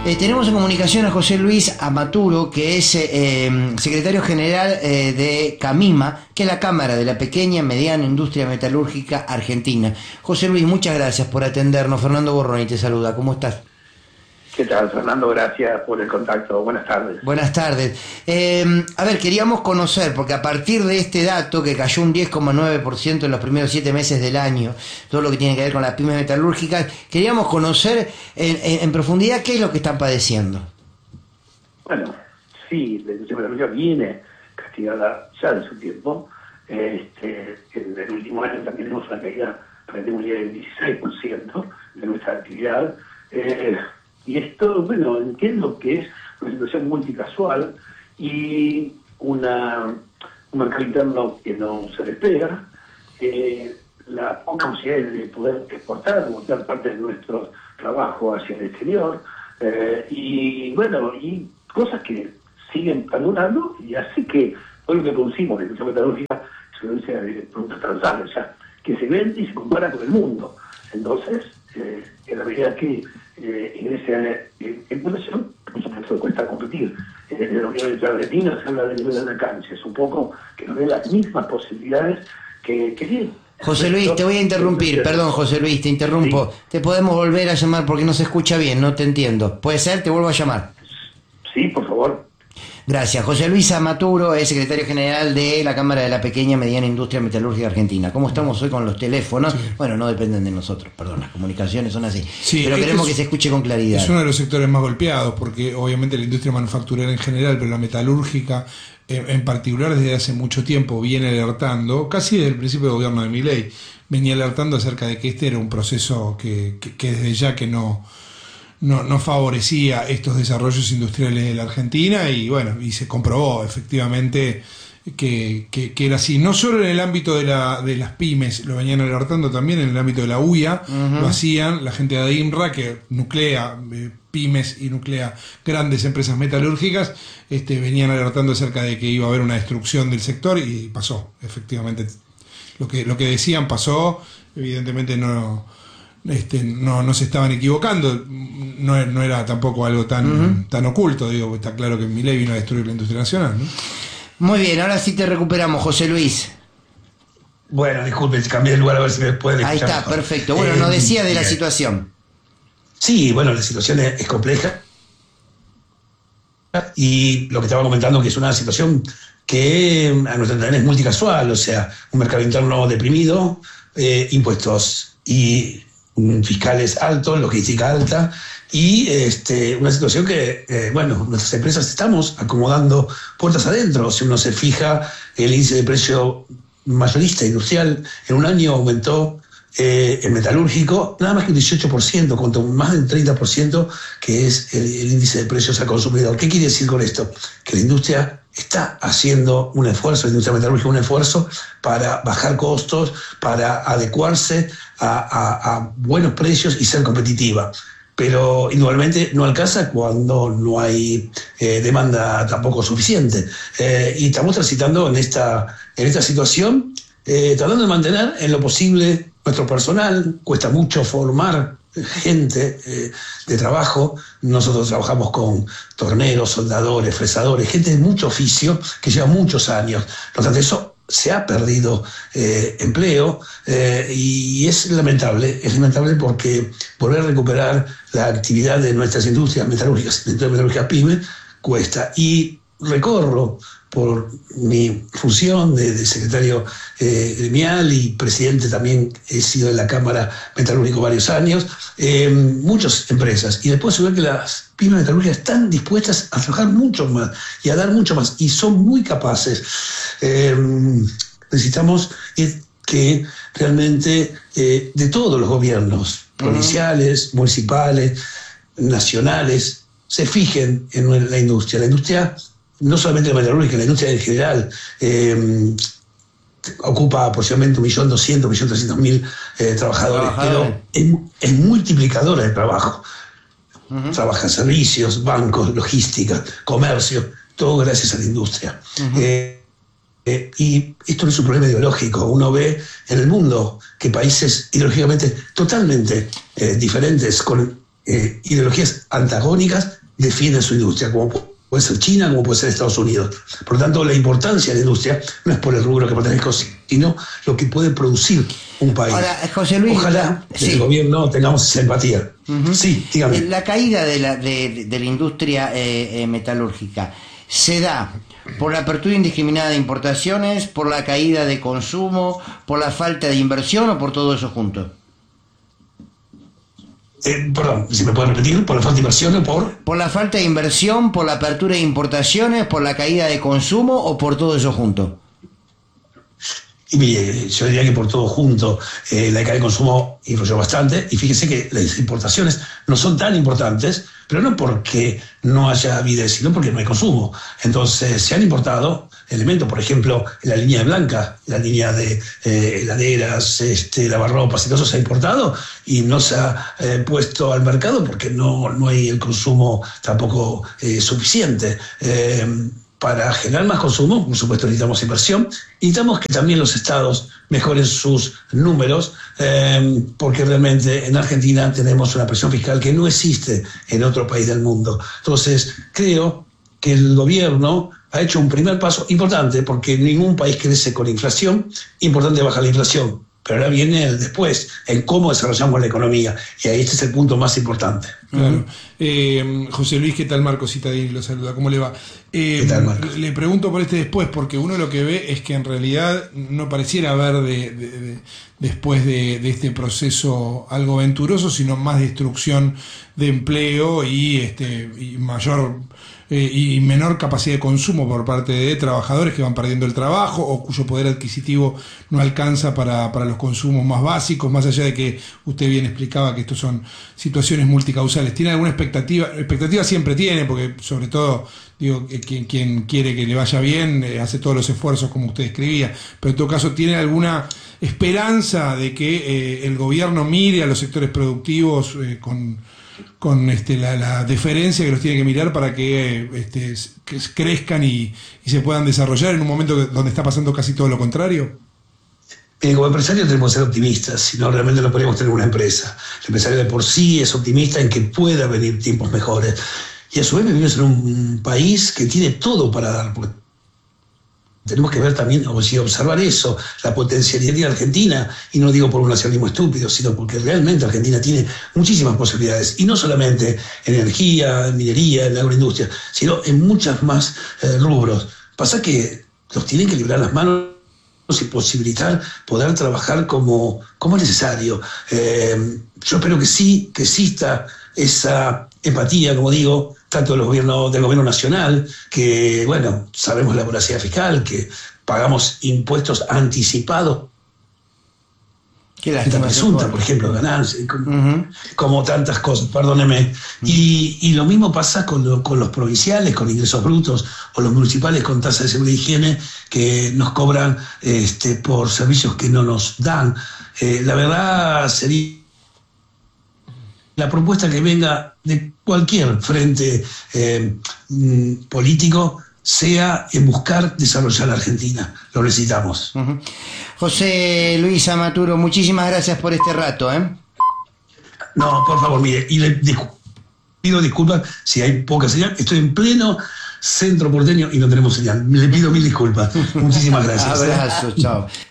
Tenemos en comunicación a José Luis Amaturo, que es secretario general de CAMIMA, que es la Cámara de la Pequeña y Mediana Industria Metalúrgica Argentina. José Luis, muchas gracias por atendernos. Fernando Borroni te saluda. ¿Cómo estás? ¿Qué tal, Fernando? Gracias por el contacto. Buenas tardes. Buenas tardes. A ver, queríamos conocer, porque a partir de este dato, que cayó un 10,9% en los primeros 7 meses del año, todo lo que tiene que ver con las pymes metalúrgicas, queríamos conocer en profundidad qué es lo que están padeciendo. Bueno, sí, la industria metalúrgica viene castigada ya de su tiempo. En el último año también tenemos una caída relativamente del 16% de nuestra actividad. Y esto, bueno, entiendo que es una situación multicasual y un mercado interno que no se despega, la poca posibilidad de poder exportar, montar parte de nuestro trabajo hacia el exterior, y bueno, y cosas que siguen perdurando y hace que todo lo que producimos en la industria metalúrgica es una industria de productos transversales, o sea, que se vende y se compara con el mundo. Entonces, en la medida que ingrese en población, por supuesto cuesta competir. En la Unión Europea Argentina se habla del nivel de la cancha, es un poco que nos dé las mismas posibilidades que sí. José Luis, te voy a interrumpir, perdón José Luis, te interrumpo. ¿Sí? Te podemos volver a llamar porque no se escucha bien, no te entiendo. ¿Puede ser? Te vuelvo a llamar. Sí, por favor. Gracias. José Luis Amaturo es secretario general de la Cámara de la Pequeña y Mediana Industria Metalúrgica Argentina. ¿Cómo estamos hoy con los teléfonos? Sí. Bueno, no dependen de nosotros, perdón, las comunicaciones son así. Sí, pero queremos que se escuche con claridad. Es uno de los sectores más golpeados, porque obviamente la industria manufacturera en general, pero la metalúrgica en particular desde hace mucho tiempo viene alertando, casi desde el principio del gobierno de Milei, venía alertando acerca de que este era un proceso que desde ya que no favorecía estos desarrollos industriales de la Argentina y bueno, y se comprobó efectivamente que era así, no solo en el ámbito de las pymes, lo venían alertando también en el ámbito de la UIA, lo hacían la gente de ADIMRA que nuclea pymes y nuclea grandes empresas metalúrgicas, venían alertando acerca de que iba a haber una destrucción del sector y pasó, efectivamente lo que decían pasó, evidentemente no se estaban equivocando, no era tampoco algo tan oculto, digo, está claro que Milei vino a destruir la industria nacional, ¿no? Muy bien, ahora sí te recuperamos, José Luis. Bueno, disculpen, cambié de lugar a ver si me pueden escuchar. Ahí está, mejor. Perfecto. Bueno, nos decía de la situación. Sí, bueno, la situación es compleja. Y lo que estaba comentando que es una situación que a nuestro entender es multicasual, o sea, un mercado interno deprimido, impuestos y fiscales altos, logística alta, y una situación que, bueno, nuestras empresas estamos acomodando puertas adentro. Si uno se fija, el índice de precio mayorista industrial en un año aumentó el metalúrgico nada más que un 18%, contra más del 30% que es el índice de precios al consumidor. ¿Qué quiere decir con esto? Que la industria está haciendo un esfuerzo, la industria metalúrgica un esfuerzo para bajar costos, para adecuarse a buenos precios y ser competitiva. Pero igualmente no alcanza cuando no hay demanda tampoco suficiente. Y estamos transitando en esta situación, tratando de mantener en lo posible nuestro personal. Cuesta mucho formar gente de trabajo. Nosotros trabajamos con torneros, soldadores, fresadores, gente de mucho oficio que lleva muchos años. No obstante eso, se ha perdido empleo y es lamentable porque volver a recuperar la actividad de nuestras industrias metalúrgicas, la industria metalúrgica pyme, cuesta. Y recorro por mi función de secretario gremial y presidente también, he sido en la Cámara Metalúrgica varios años, muchas empresas, y después se ve que las pymes metalúrgicas están dispuestas a trabajar mucho más y a dar mucho más, y son muy capaces. Necesitamos que realmente de todos los gobiernos, provinciales, municipales, nacionales, se fijen en la industria. La industria, no solamente la metalúrgica, la industria en general, ocupa aproximadamente 1.200.000, 1.300.000 trabajadores, pero es multiplicadora de trabajo. Trabajan servicios, bancos, logística, comercio, todo gracias a la industria. Y esto no es un problema ideológico. Uno ve en el mundo que países ideológicamente totalmente diferentes, con ideologías antagónicas defienden su industria, como puede ser China, como puede ser Estados Unidos. Por lo tanto, la importancia de la industria no es por el rubro que pertenezco, sino lo que puede producir un país. Ahora, José Luis, ojalá sí, desde el gobierno tengamos esa empatía. Sí, dígame. la caída de la industria metalúrgica se da por la apertura indiscriminada de importaciones, por la caída de consumo, por la falta de inversión o por todo eso junto. Perdón, si me puede repetir, por la falta de inversión o por... ¿Por la falta de inversión, por la apertura de importaciones, por la caída de consumo o por todo eso junto? Y mire, yo diría que por todo junto, la caída de consumo influyó bastante, y fíjese que las importaciones no son tan importantes, pero no porque no haya avidez, sino porque no hay consumo. Entonces se han importado elementos, por ejemplo, en la línea de Blanca, la línea de heladeras, lavarropas y todo eso se ha importado y no se ha puesto al mercado porque no hay el consumo tampoco suficiente. Para generar más consumo, por supuesto, necesitamos inversión. Necesitamos que también los estados mejoren sus números, porque realmente en Argentina tenemos una presión fiscal que no existe en otro país del mundo. Entonces, creo que el gobierno ha hecho un primer paso importante, porque ningún país crece con inflación. Importante bajar la inflación. Pero ahora viene el después, en cómo desarrollamos la economía. Y ahí este es el punto más importante. Claro. José Luis, ¿qué tal? Marco Citadini lo saluda. ¿Cómo le va? ¿Qué tal, Marcos? Le pregunto por este después, porque uno lo que ve es que en realidad no pareciera haber después de este proceso algo venturoso, sino más destrucción de empleo y mayor y menor capacidad de consumo por parte de trabajadores que van perdiendo el trabajo o cuyo poder adquisitivo no alcanza para los consumos más básicos, más allá de que usted bien explicaba que estos son situaciones multicausales. ¿Tiene alguna expectativa? Expectativa siempre tiene, porque sobre todo, digo, quien quiere que le vaya bien hace todos los esfuerzos como usted escribía, pero en todo caso, ¿tiene alguna esperanza de que el gobierno mire a los sectores productivos con la deferencia que los tiene que mirar para que crezcan y se puedan desarrollar en un momento donde está pasando casi todo lo contrario? Como empresario tenemos que ser optimistas, si no realmente no podríamos tener una empresa. El empresario de por sí es optimista en que pueda venir tiempos mejores. Y a su vez vivimos en un país que tiene todo para dar. Tenemos que ver también, o sea, observar eso, la potencialidad de Argentina, y no digo por un nacionalismo estúpido, sino porque realmente Argentina tiene muchísimas posibilidades, y no solamente en energía, en minería, en la agroindustria, sino en muchas más rubros. Pasa que los tienen que librar las manos y posibilitar poder trabajar como es necesario. Yo espero que sí, que exista esa empatía, como digo, tanto del gobierno nacional, que, bueno, sabemos la voracidad fiscal, que pagamos impuestos anticipados. Qué lástima. Resulta, por ejemplo, ganancias, como tantas cosas, perdóneme. Y lo mismo pasa con los provinciales, con ingresos brutos, o los municipales con tasa de seguridad y higiene, que nos cobran por servicios que no nos dan. La verdad sería la propuesta que venga de cualquier frente político sea en buscar desarrollar la Argentina. Lo necesitamos. José Luis Amaturo, muchísimas gracias por este rato. No, por favor, mire, y le pido disculpas si hay poca señal. Estoy en pleno centro porteño y no tenemos señal. Le pido mil disculpas. Muchísimas gracias. Abrazo, chao.